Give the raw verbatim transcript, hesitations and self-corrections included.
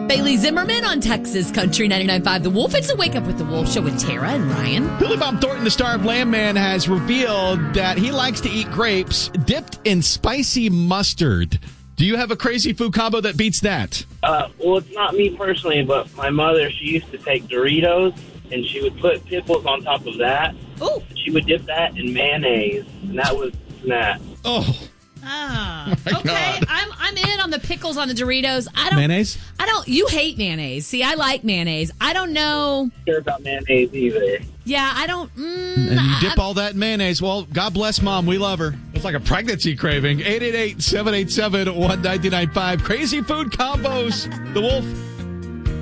Bailey Zimmerman on Texas Country ninety-nine point five The Wolf. It's a Wake Up with the Wolf show with Tara and Ryan. Billy Bob Thornton, the star of Landman, has revealed that he likes to eat grapes dipped in spicy mustard. Do you have a crazy food combo that beats that? Uh, well, it's not me personally, but my mother, she used to take Doritos, and she would put pickles on top of that. Ooh. She would dip that in mayonnaise, and that was that. Oh. Ah, Oh my okay. God. I'm I'm in on the pickles on the Doritos. I don't Mayonnaise? I don't. You hate mayonnaise. See, I like mayonnaise. I don't know. Care about mayonnaise either. Yeah, I don't. Mm, And you dip I, all that in mayonnaise. Well, God bless Mom. We love her. It's like a pregnancy craving. eight eight eight, seven eight seven, one nine nine five. Crazy food combos. The Wolf.